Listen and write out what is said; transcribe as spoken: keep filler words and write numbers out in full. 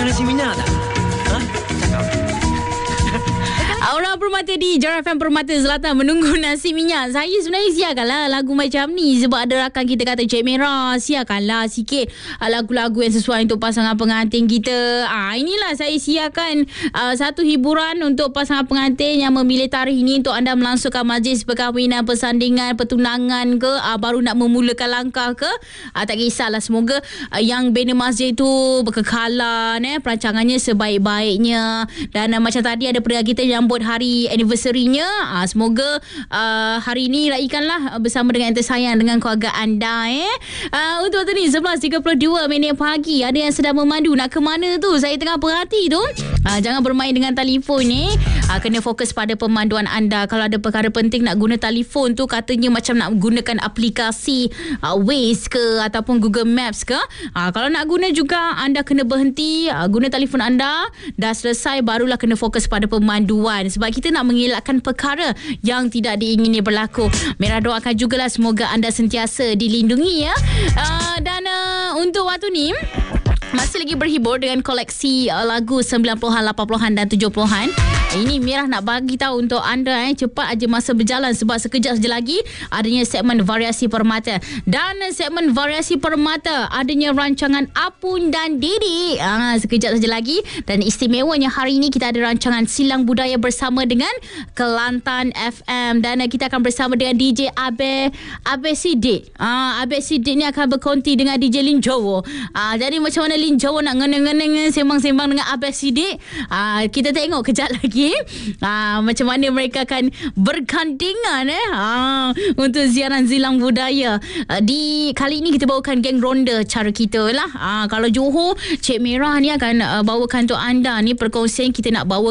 nasi minyak tak? Ha? Cakap. Aura Permata di Jar F M Permata Selatan menunggu nasi minyak. Saya sebenarnya siakanlah lagu macam ni sebab ada rakan kita kata Cik Merah, siakanlah sikit lagu-lagu yang sesuai untuk pasangan pengantin kita. Ah, inilah saya siakan uh, satu hiburan untuk pasangan pengantin yang memilih tarikh ini untuk anda melangsungkan majlis perkahwinan, persandingan, pertunangan ke, uh, baru nak memulakan langkah ke. Uh, tak kisahlah, semoga uh, yang bina masjid tu berkekalan, eh, perancangannya sebaik-baiknya. Dan uh, macam tadi ada pendengar kita yang buat hari anniversary-nya. Uh, semoga uh, hari ini raikanlah bersama dengan yang tersayang, dengan keluarga anda. Eh. Uh, untuk waktu ni sebelas tiga puluh dua minit pagi. Ada yang sedang memandu. Nak ke mana tu? Saya tengah perhati tu. Uh, jangan bermain dengan telefon ni. Uh, kena fokus pada pemanduan anda. Kalau ada perkara penting nak guna telefon tu, katanya macam nak gunakan aplikasi uh, Waze ke ataupun Google Maps ke. Uh, kalau nak guna juga, anda kena berhenti uh, guna telefon anda. Dah selesai, barulah kena fokus pada pemanduan. Sebab kita nak mengelakkan perkara yang tidak diingini berlaku. Merah doakan jugalah semoga anda sentiasa dilindungi, ya. Uh, dan uh, untuk waktu ni masih lagi berhibur dengan koleksi uh, lagu sembilan puluhan, lapan puluhan dan tujuh puluhan. Ini Merah nak bagi tahu untuk anda, eh, cepat aja masa berjalan sebab sekejap saja lagi adanya segmen Variasi Permata. Dan segmen Variasi Permata adanya rancangan Apun dan Didi. Ah, sekejap saja lagi. Dan istimewanya hari ini kita ada rancangan Silang Budaya bersama dengan Kelantan F M. Dan uh, kita akan bersama dengan D J Abe Abe Sidik. Ah, Abe Sidik ni akan berkonti dengan D J Lin Jowo. Ah, jadi macam mana Lin Jowo nak ngeneng-ngeneng sembang-sembang dengan Abe Sidik? Ah, kita tengok kejap lagi. Ah, macam mana mereka akan bergandingan, eh, ah, untuk ziaran Silang Budaya. Ah, di kali ini kita bawakan geng ronda cara kita lah. Ah, kalau Johor, Cik Merah ni akan uh, bawakan untuk anda ni perkongsian kita nak bawa